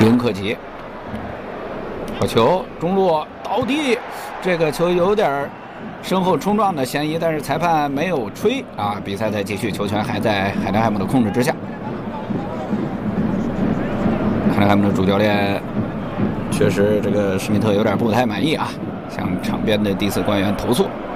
林克吉，好球，中路倒地，这个球有点身后冲撞的嫌疑，但是裁判没有吹啊，比赛再继续，球权还在海德海姆的控制之下。海德海姆的主教练确实这个施密特有点不太满意啊，向场边的第四官员投诉。